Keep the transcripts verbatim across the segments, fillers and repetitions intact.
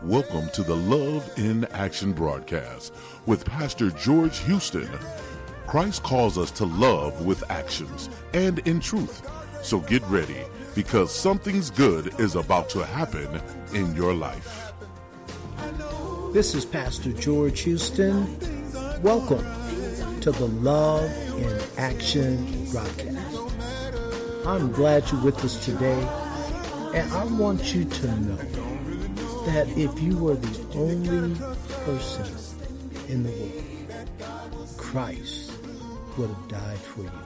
Welcome to the Love in Action broadcast with Pastor George Houston. Christ calls us to love with actions and in truth. So get ready, because something's good is about to happen in your life. This is Pastor George Houston. Welcome to the Love in Action broadcast. I'm glad you're with us today, and I want you to know that if you were the only person in the world, Christ would have died for you.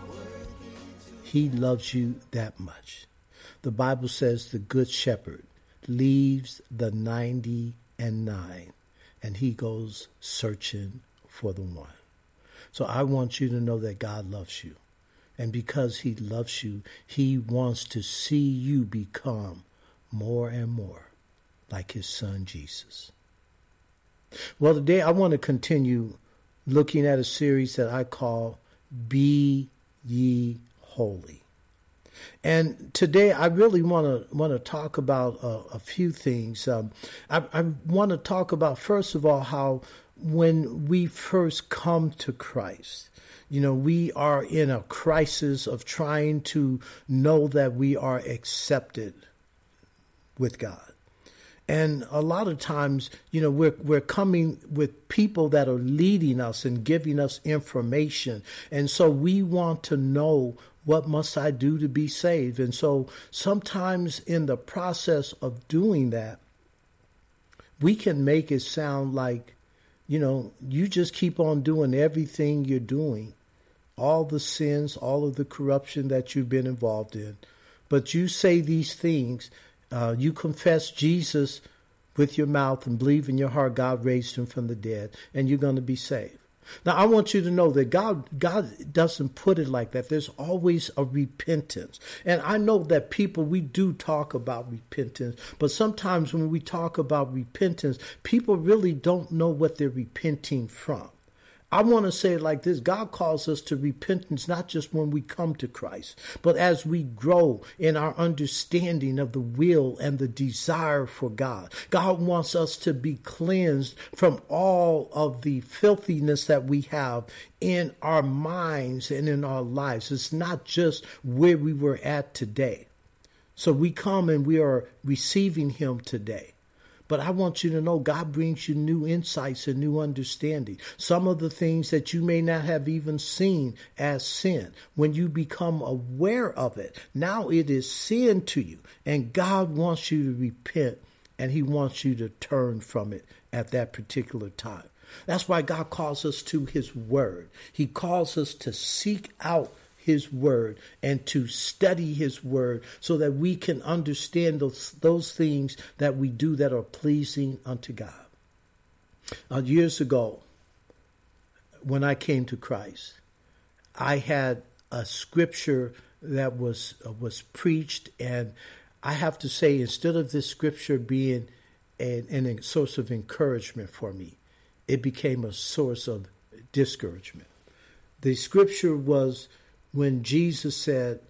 He loves you that much. The Bible says the good shepherd leaves the ninety and nine, and he goes searching for the one. So I want you to know that God loves you. And because he loves you, he wants to see you become more and more like his son, Jesus. Well, today I want to continue looking at a series that I call Be Ye Holy. And today I really want to want to talk about a, a few things. Um, I, I want to talk about, first of all, how when we first come to Christ, you know, we are in a crisis of trying to know that we are accepted with God. And a lot of times, you know, we're we're coming with people that are leading us and giving us information. And so we want to know, what must I do to be saved? And so sometimes in the process of doing that, we can make it sound like, you know, you just keep on doing everything you're doing, all the sins, all of the corruption that you've been involved in. But you say these things. Uh, you confess Jesus with your mouth and believe in your heart God raised him from the dead, and you're going to be saved. Now, I want you to know that God, God doesn't put it like that. There's always a repentance. And I know that people, we do talk about repentance, but sometimes when we talk about repentance, people really don't know what they're repenting from. I want to say it like this. God calls us to repentance, not just when we come to Christ, but as we grow in our understanding of the will and the desire for God. God wants us to be cleansed from all of the filthiness that we have in our minds and in our lives. It's not just where we were at today. So we come and we are receiving him today. But I want you to know God brings you new insights and new understanding. Some of the things that you may not have even seen as sin, when you become aware of it, now it is sin to you. And God wants you to repent, and he wants you to turn from it at that particular time. That's why God calls us to his word. He calls us to seek out his word and to study his word so that we can understand those, those things that we do that are pleasing unto God. Uh, years ago, when I came to Christ, I had a scripture that was uh, was preached, and I have to say, instead of this scripture being an, an source of encouragement for me, it became a source of discouragement. The scripture was when Jesus said,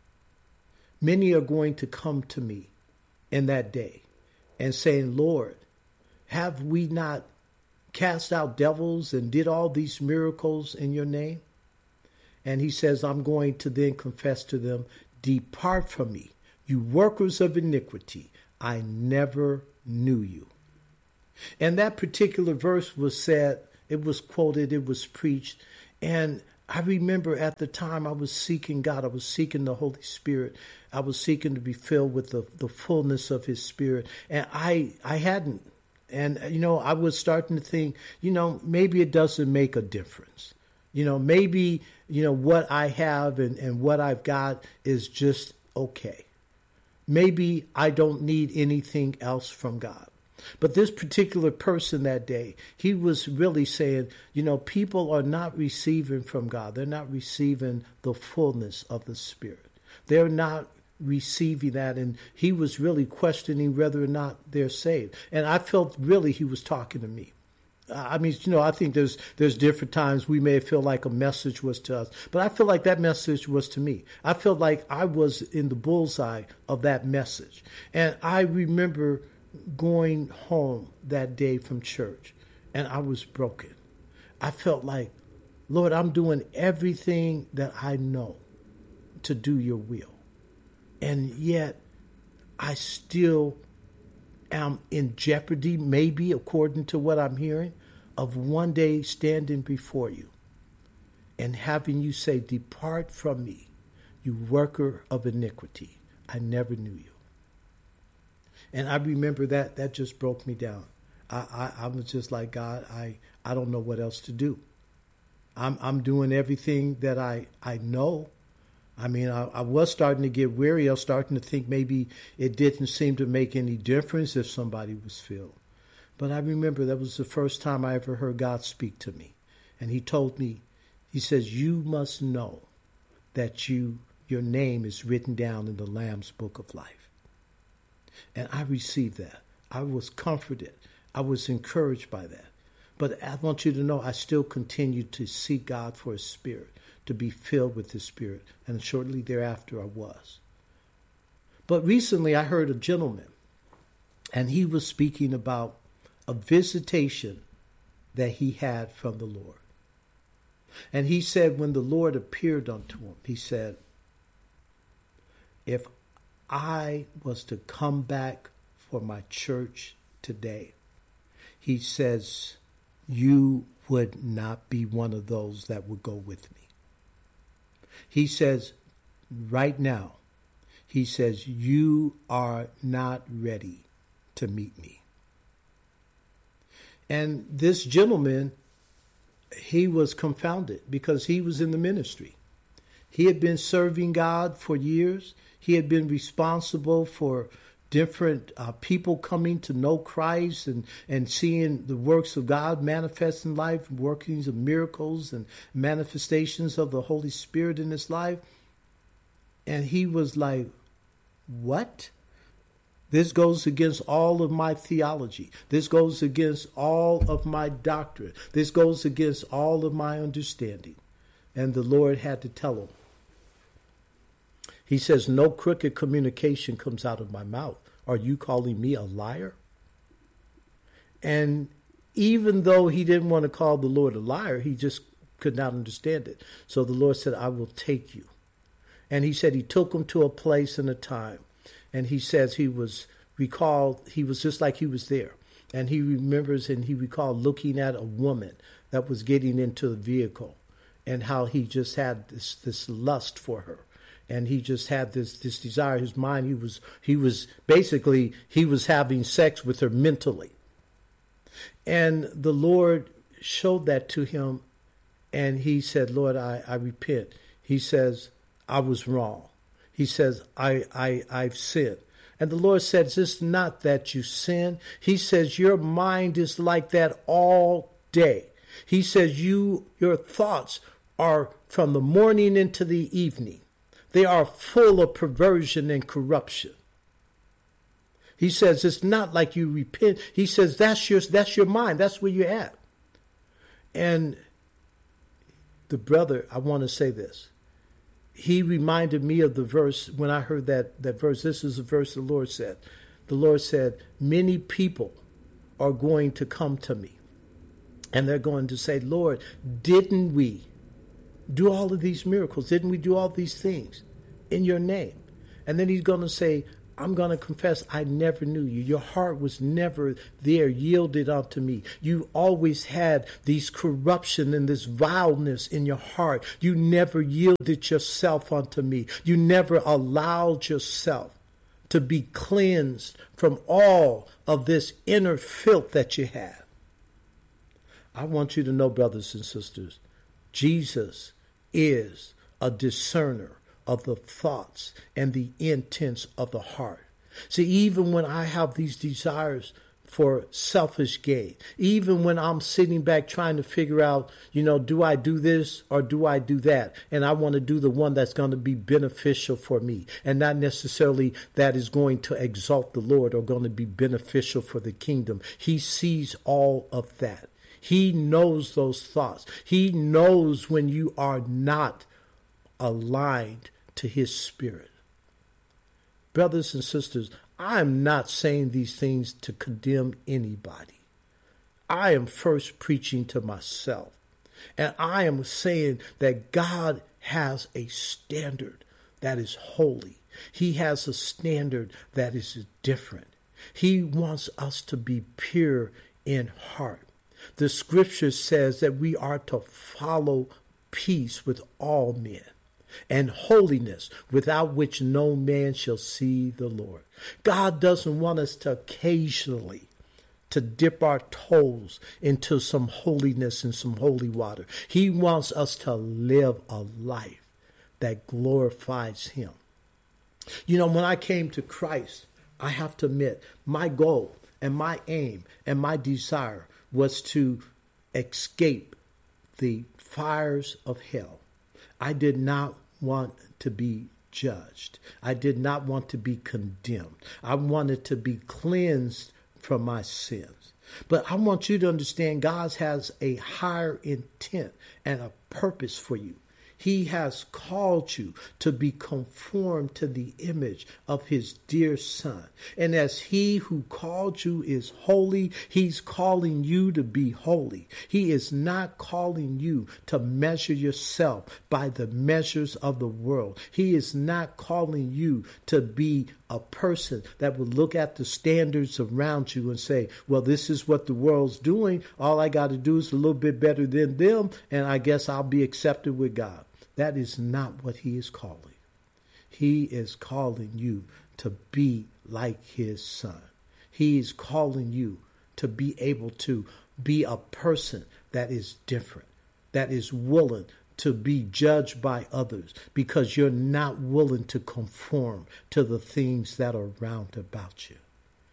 many are going to come to me in that day and saying, Lord, have we not cast out devils and did all these miracles in your name? And he says, I'm going to then confess to them, depart from me, you workers of iniquity. I never knew you. And that particular verse was said, it was quoted, it was preached, and I remember at the time I was seeking God. I was seeking the Holy Spirit. I was seeking to be filled with the, the fullness of his spirit. And I I hadn't. And, you know, I was starting to think, you know, maybe it doesn't make a difference. You know, maybe, you know, what I have and, and what I've got is just okay. Maybe I don't need anything else from God. But this particular person that day, he was really saying, you know, people are not receiving from God. They're not receiving the fullness of the Spirit. They're not receiving that. And he was really questioning whether or not they're saved. And I felt really he was talking to me. I mean, you know, I think there's there's different times we may feel like a message was to us, but I feel like that message was to me. I felt like I was in the bullseye of that message. And I remember going home that day from church, and I was broken. I felt like, Lord, I'm doing everything that I know to do your will. And yet I still am in jeopardy, maybe according to what I'm hearing, of one day standing before you and having you say, depart from me, you worker of iniquity. I never knew you. And I remember that that just broke me down. I, I, I was just like, God, I, I don't know what else to do. I'm I'm doing everything that I, I know. I mean, I, I was starting to get weary. I was starting to think maybe it didn't seem to make any difference if somebody was filled. But I remember that was the first time I ever heard God speak to me. And he told me, he says, you must know that you your name is written down in the Lamb's Book of Life. And I received that. I was comforted. I was encouraged by that. But I want you to know I still continue to seek God for his spirit, to be filled with his spirit. And shortly thereafter I was. But recently I heard a gentleman, and he was speaking about a visitation that he had from the Lord. And he said when the Lord appeared unto him, he said, if I was to come back for my church today, he says, you would not be one of those that would go with me. He says, right now, he says, you are not ready to meet me. And this gentleman, he was confounded because he was in the ministry. He had been serving God for years. He had been responsible for different uh, people coming to know Christ and, and seeing the works of God manifest in life, workings of miracles and manifestations of the Holy Spirit in his life. And he was like, what? This goes against all of my theology. This goes against all of my doctrine. This goes against all of my understanding. And the Lord had to tell him. He says, no crooked communication comes out of my mouth. Are you calling me a liar? And even though he didn't want to call the Lord a liar, he just could not understand it. So the Lord said, I will take you. And he said he took him to a place and a time. And he says he was recalled, he was just like he was there. And he remembers and he recalled looking at a woman that was getting into the vehicle and how he just had this, this lust for her. And he just had this, this desire. His mind, he was, he was basically, he was having sex with her mentally. And the Lord showed that to him. And he said, Lord, I, I repent. He says, I was wrong. He says, I, I, I've sinned. And the Lord says, it's not that you sin. He says, your mind is like that all day. He says, you, your thoughts are from the morning into the evening. They are full of perversion and corruption. He says, it's not like you repent. He says, that's your, that's your mind. That's where you're at. And the brother, I want to say this. He reminded me of the verse when I heard that, that verse. This is a verse the Lord said. The Lord said, many people are going to come to me. And they're going to say, Lord, didn't we do all of these miracles? Didn't we do all these things in your name? And then he's going to say, I'm going to confess, I never knew you. Your heart was never there, yielded unto me. You always had these corruption and this vileness in your heart. You never yielded yourself unto me. You never allowed yourself to be cleansed from all of this inner filth that you have. I want you to know, brothers and sisters, Jesus is a discerner of the thoughts and the intents of the heart. See, even when I have these desires for selfish gain, even when I'm sitting back trying to figure out, you know, do I do this or do I do that? And I want to do the one that's going to be beneficial for me and not necessarily that is going to exalt the Lord or going to be beneficial for the kingdom. He sees all of that. He knows those thoughts. He knows when you are not aligned to his spirit. Brothers and sisters, I am not saying these things to condemn anybody. I am first preaching to myself. And I am saying that God has a standard that is holy. He has a standard that is different. He wants us to be pure in heart. The scripture says that we are to follow peace with all men and holiness, without which no man shall see the Lord. God doesn't want us to occasionally to dip our toes into some holiness and some holy water. He wants us to live a life that glorifies him. You know, when I came to Christ, I have to admit, my goal and my aim and my desire was to escape the fires of hell. I did not want to be judged. I did not want to be condemned. I wanted to be cleansed from my sins. But I want you to understand God has a higher intent and a purpose for you. He has called you to be conformed to the image of his dear son. And as he who called you is holy, he's calling you to be holy. He is not calling you to measure yourself by the measures of the world. He is not calling you to be a person that would look at the standards around you and say, well, this is what the world's doing. All I got to do is a little bit better than them, and I guess I'll be accepted with God. That is not what he is calling. He is calling you to be like his son. He is calling you to be able to be a person that is different, that is willing to be judged by others because you're not willing to conform to the things that are round about you.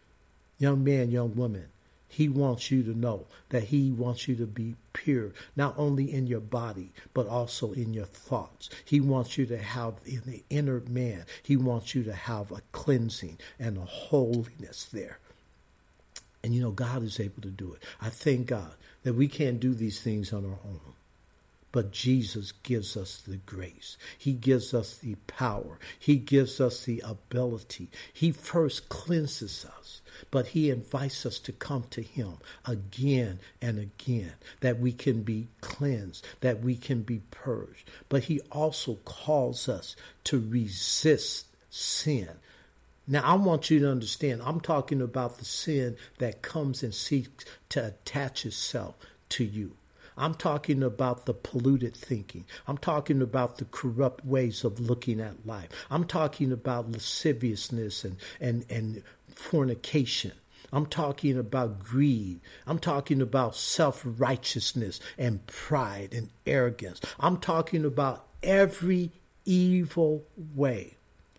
Young man, young woman, he wants you to know that he wants you to be pure, not only in your body, but also in your thoughts. He wants you to have in the inner man, he wants you to have a cleansing and a holiness there. And you know, God is able to do it. I thank God that we can't do these things on our own. But Jesus gives us the grace. He gives us the power. He gives us the ability. He first cleanses us, but he invites us to come to him again and again, that we can be cleansed, that we can be purged. But he also calls us to resist sin. Now, I want you to understand, I'm talking about the sin that comes and seeks to attach itself to you. I'm talking about the polluted thinking. I'm talking about the corrupt ways of looking at life. I'm talking about lasciviousness and, and, and fornication. I'm talking about greed. I'm talking about self-righteousness and pride and arrogance. I'm talking about every evil way.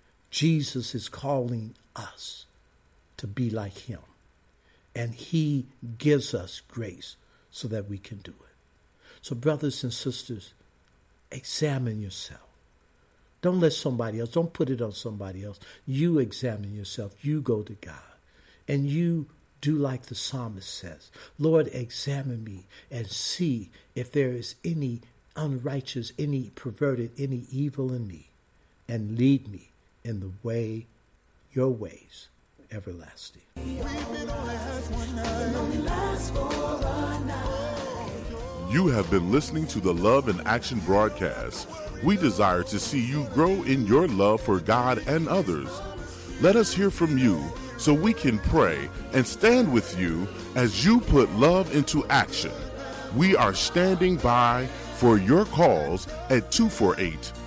Jesus is calling us to be like him. And he gives us grace so that we can do it. So brothers and sisters, examine yourself. Don't let somebody else, don't put it on somebody else. You examine yourself. You go to God. And you do like the psalmist says, Lord, examine me and see if there is any unrighteous, any perverted, any evil in me, and lead me in the way, your ways, everlasting. You have been listening to the Love in Action broadcast. We desire to see you grow in your love for God and others. Let us hear from you so we can pray and stand with you as you put love into action. We are standing by for your calls at two four eight,